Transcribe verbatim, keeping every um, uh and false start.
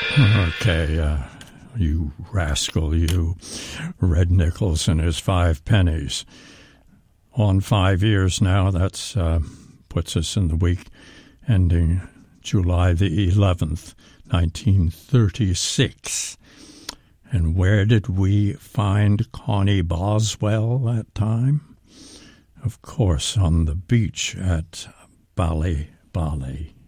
Okay, uh, you rascal, you. Red Nichols and his five pennies. On five years now, that's uh, puts us in the week ending July the eleventh, nineteen thirty-six. And where did we find Connie Boswell that time? Of course, on the beach at Bali Bali.